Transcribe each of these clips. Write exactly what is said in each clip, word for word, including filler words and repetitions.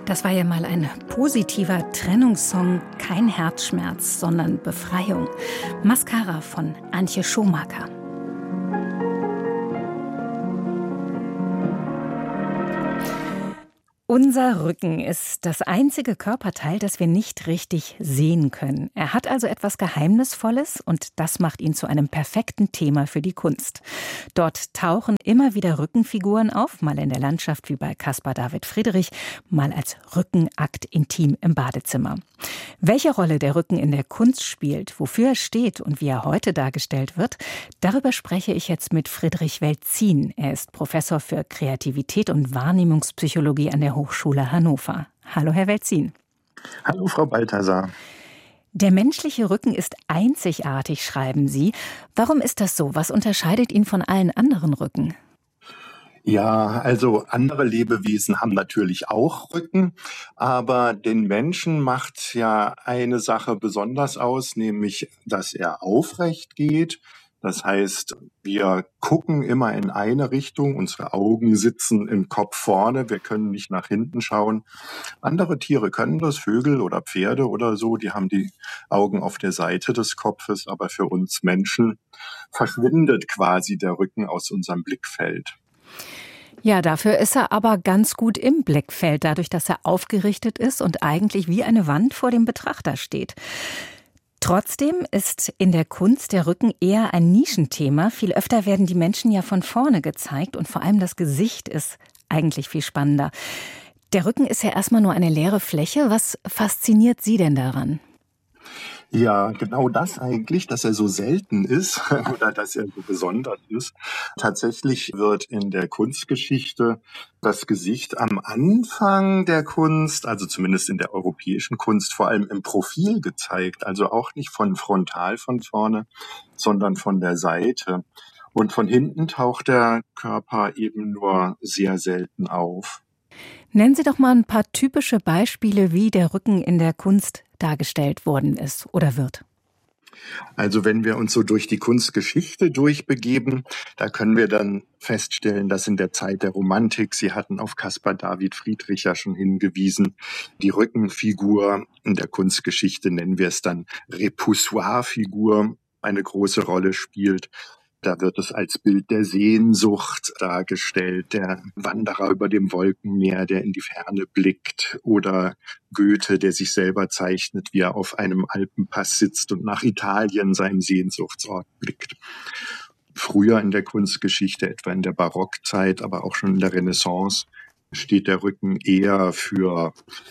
Das war ja mal ein positiver Trennungssong, kein Herzschmerz, sondern Befreiung. Mascara von Antje Schumacher. Unser Rücken ist das einzige Körperteil, das wir nicht richtig sehen können. Er hat also etwas Geheimnisvolles und das macht ihn zu einem perfekten Thema für die Kunst. Dort tauchen immer wieder Rückenfiguren auf, mal in der Landschaft wie bei Caspar David Friedrich, mal als Rückenakt intim im Badezimmer. Welche Rolle der Rücken in der Kunst spielt, wofür er steht und wie er heute dargestellt wird, darüber spreche ich jetzt mit Friedrich Welzin. Er ist Professor für Kreativität und Wahrnehmungspsychologie an der Hochschule Hannover. Hallo, Herr Welzin. Hallo, Frau Balthasar. Der menschliche Rücken ist einzigartig, schreiben Sie. Warum ist das so? Was unterscheidet ihn von allen anderen Rücken? Ja, also andere Lebewesen haben natürlich auch Rücken, aber den Menschen macht ja eine Sache besonders aus, nämlich, dass er aufrecht geht. Das heißt, wir gucken immer in eine Richtung, unsere Augen sitzen im Kopf vorne, wir können nicht nach hinten schauen. Andere Tiere können das, Vögel oder Pferde oder so, die haben die Augen auf der Seite des Kopfes, aber für uns Menschen verschwindet quasi der Rücken aus unserem Blickfeld. Ja, dafür ist er aber ganz gut im Blickfeld, dadurch, dass er aufgerichtet ist und eigentlich wie eine Wand vor dem Betrachter steht. Trotzdem ist in der Kunst der Rücken eher ein Nischenthema. Viel öfter werden die Menschen ja von vorne gezeigt und vor allem das Gesicht ist eigentlich viel spannender. Der Rücken ist ja erstmal nur eine leere Fläche. Was fasziniert Sie denn daran? Ja, genau das eigentlich, dass er so selten ist oder dass er so besonders ist. Tatsächlich wird in der Kunstgeschichte das Gesicht am Anfang der Kunst, also zumindest in der europäischen Kunst, vor allem im Profil gezeigt. Also auch nicht von frontal von vorne, sondern von der Seite. Und von hinten taucht der Körper eben nur sehr selten auf. Nennen Sie doch mal ein paar typische Beispiele, wie der Rücken in der Kunst dargestellt worden ist oder wird. Also wenn wir uns so durch die Kunstgeschichte durchbegeben, da können wir dann feststellen, dass in der Zeit der Romantik, Sie hatten auf Caspar David Friedrich ja schon hingewiesen, die Rückenfigur in der Kunstgeschichte, nennen wir es dann Repoussoir-Figur, eine große Rolle spielt. Da wird es als Bild der Sehnsucht dargestellt, der Wanderer über dem Wolkenmeer, der in die Ferne blickt, oder Goethe, der sich selber zeichnet, wie er auf einem Alpenpass sitzt und nach Italien, seinem Sehnsuchtsort, blickt. Früher in der Kunstgeschichte, etwa in der Barockzeit, aber auch schon in der Renaissance, steht der Rücken eher für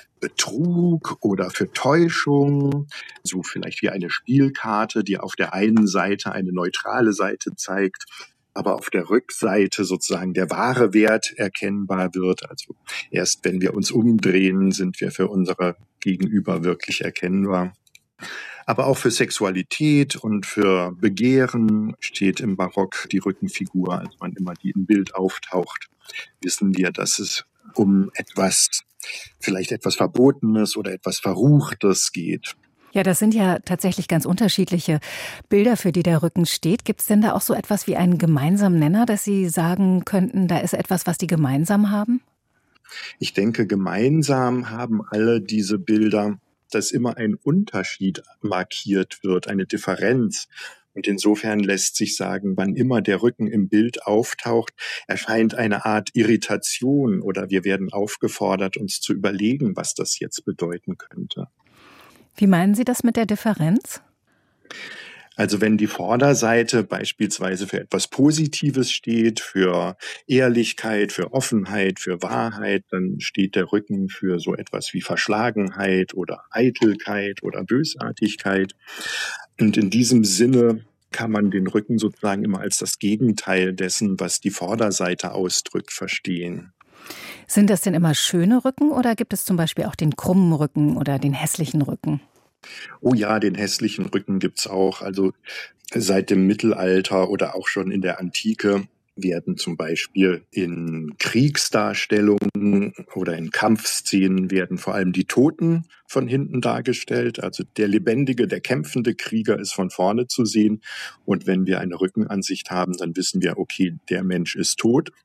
Betrug oder für Täuschung, so vielleicht wie eine Spielkarte, die auf der einen Seite eine neutrale Seite zeigt, aber auf der Rückseite sozusagen der wahre Wert erkennbar wird. Also erst wenn wir uns umdrehen, sind wir für unsere Gegenüber wirklich erkennbar. Aber auch für Sexualität und für Begehren steht im Barock die Rückenfigur. Als man immer die im Bild auftaucht, wissen wir, dass es um etwas, vielleicht etwas Verbotenes oder etwas Verruchtes geht. Ja, das sind ja tatsächlich ganz unterschiedliche Bilder, für die der Rücken steht. Gibt es denn da auch so etwas wie einen gemeinsamen Nenner, dass Sie sagen könnten, da ist etwas, was die gemeinsam haben? Ich denke, gemeinsam haben alle diese Bilder, dass immer ein Unterschied markiert wird, eine Differenz. Und insofern lässt sich sagen, wann immer der Rücken im Bild auftaucht, erscheint eine Art Irritation oder wir werden aufgefordert, uns zu überlegen, was das jetzt bedeuten könnte. Wie meinen Sie das mit der Differenz? Also wenn die Vorderseite beispielsweise für etwas Positives steht, für Ehrlichkeit, für Offenheit, für Wahrheit, dann steht der Rücken für so etwas wie Verschlagenheit oder Eitelkeit oder Bösartigkeit. Und in diesem Sinne kann man den Rücken sozusagen immer als das Gegenteil dessen, was die Vorderseite ausdrückt, verstehen. Sind das denn immer schöne Rücken oder gibt es zum Beispiel auch den krummen Rücken oder den hässlichen Rücken? Oh ja, den hässlichen Rücken gibt's auch. Also seit dem Mittelalter oder auch schon in der Antike werden zum Beispiel in Kriegsdarstellungen oder in Kampfszenen werden vor allem die Toten von hinten dargestellt. Also der lebendige, der kämpfende Krieger ist von vorne zu sehen. Und wenn wir eine Rückenansicht haben, dann wissen wir, okay, der Mensch ist tot.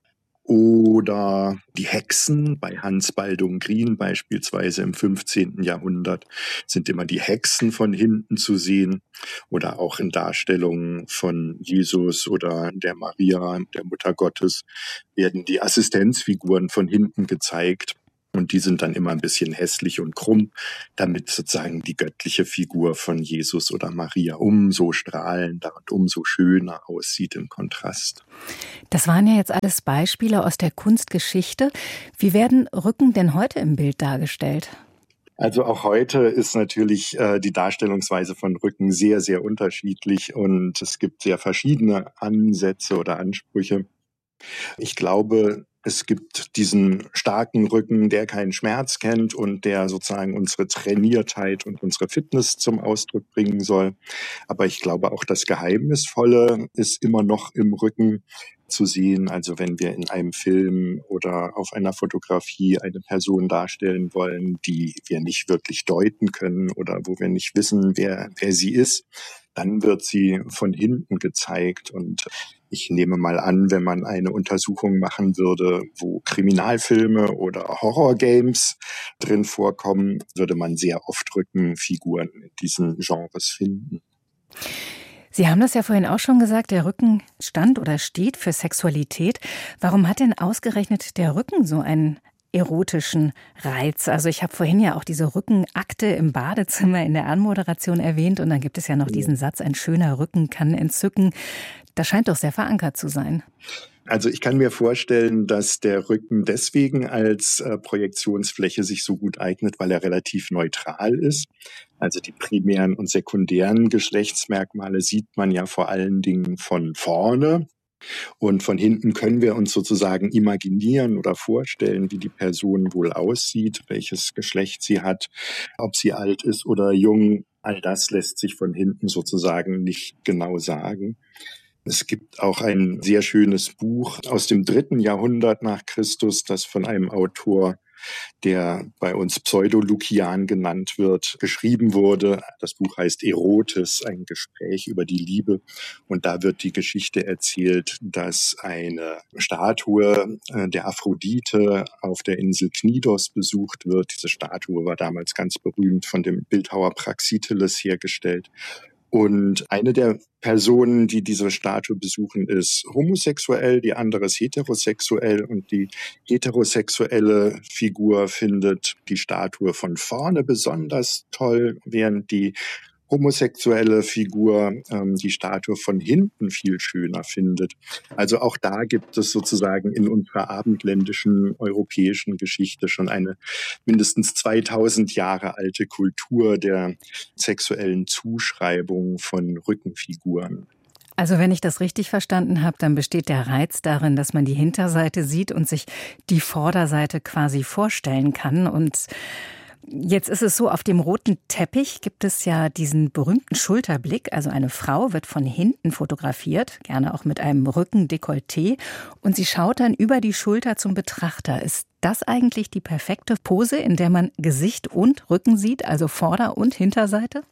Oder die Hexen bei Hans Baldung Grien beispielsweise im fünfzehnten Jahrhundert sind immer die Hexen von hinten zu sehen. Oder auch in Darstellungen von Jesus oder der Maria, der Mutter Gottes, werden die Assistenzfiguren von hinten gezeigt. Und die sind dann immer ein bisschen hässlich und krumm, damit sozusagen die göttliche Figur von Jesus oder Maria umso strahlender und umso schöner aussieht im Kontrast. Das waren ja jetzt alles Beispiele aus der Kunstgeschichte. Wie werden Rücken denn heute im Bild dargestellt? Also auch heute ist natürlich äh, die Darstellungsweise von Rücken sehr, sehr unterschiedlich und es gibt sehr verschiedene Ansätze oder Ansprüche. Ich glaube, es gibt diesen starken Rücken, der keinen Schmerz kennt und der sozusagen unsere Trainiertheit und unsere Fitness zum Ausdruck bringen soll. Aber ich glaube auch, das Geheimnisvolle ist immer noch im Rücken zu sehen. Also wenn wir in einem Film oder auf einer Fotografie eine Person darstellen wollen, die wir nicht wirklich deuten können oder wo wir nicht wissen, wer, wer sie ist, dann wird sie von hinten gezeigt. Und ich nehme mal an, wenn man eine Untersuchung machen würde, wo Kriminalfilme oder Horrorgames drin vorkommen, würde man sehr oft Rückenfiguren in diesen Genres finden. Sie haben das ja vorhin auch schon gesagt, der Rücken stand oder steht für Sexualität. Warum hat denn ausgerechnet der Rücken so einen erotischen Reiz? Also ich habe vorhin ja auch diese Rückenakte im Badezimmer in der Anmoderation erwähnt und dann gibt es ja noch diesen Satz, ein schöner Rücken kann entzücken. Das scheint doch sehr verankert zu sein. Also ich kann mir vorstellen, dass der Rücken deswegen als äh, Projektionsfläche sich so gut eignet, weil er relativ neutral ist. Also die primären und sekundären Geschlechtsmerkmale sieht man ja vor allen Dingen von vorne. Und von hinten können wir uns sozusagen imaginieren oder vorstellen, wie die Person wohl aussieht, welches Geschlecht sie hat, ob sie alt ist oder jung. All das lässt sich von hinten sozusagen nicht genau sagen. Es gibt auch ein sehr schönes Buch aus dem dritten Jahrhundert nach Christus, das von einem Autor, der bei uns Pseudo-Lukian genannt wird, geschrieben wurde. Das Buch heißt Erotis, ein Gespräch über die Liebe. Und da wird die Geschichte erzählt, dass eine Statue der Aphrodite auf der Insel Knidos besucht wird. Diese Statue war damals ganz berühmt, von dem Bildhauer Praxiteles hergestellt. Und eine der Personen, die diese Statue besuchen, ist homosexuell, die andere ist heterosexuell und die heterosexuelle Figur findet die Statue von vorne besonders toll, während die homosexuelle Figur ähm, die Statue von hinten viel schöner findet. Also auch da gibt es sozusagen in unserer abendländischen europäischen Geschichte schon eine mindestens zweitausend Jahre alte Kultur der sexuellen Zuschreibung von Rückenfiguren. Also wenn ich das richtig verstanden habe, dann besteht der Reiz darin, dass man die Hinterseite sieht und sich die Vorderseite quasi vorstellen kann. Und jetzt ist es so, auf dem roten Teppich gibt es ja diesen berühmten Schulterblick. Also eine Frau wird von hinten fotografiert, gerne auch mit einem Rückendekolleté. Und sie schaut dann über die Schulter zum Betrachter. Ist das eigentlich die perfekte Pose, in der man Gesicht und Rücken sieht, also Vorder- und Hinterseite?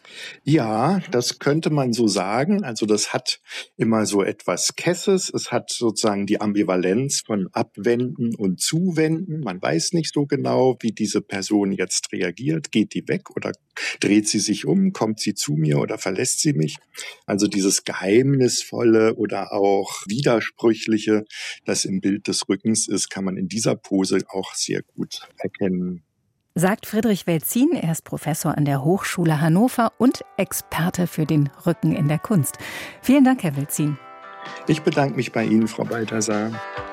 Ja, das könnte man so sagen. Also das hat immer so etwas Kesses. Es hat sozusagen die Ambivalenz von Abwenden und Zuwenden. Man weiß nicht so genau, wie diese Person jetzt reagiert. Geht die weg oder dreht sie sich um? Kommt sie zu mir oder verlässt sie mich? Also dieses Geheimnisvolle oder auch Widersprüchliche, das im Bild des Rückens ist, kann man in dieser Pose auch sehr gut erkennen. Sagt Friedrich Welzin, er ist Professor an der Hochschule Hannover und Experte für den Rücken in der Kunst. Vielen Dank, Herr Welzin. Ich bedanke mich bei Ihnen, Frau Balthasar.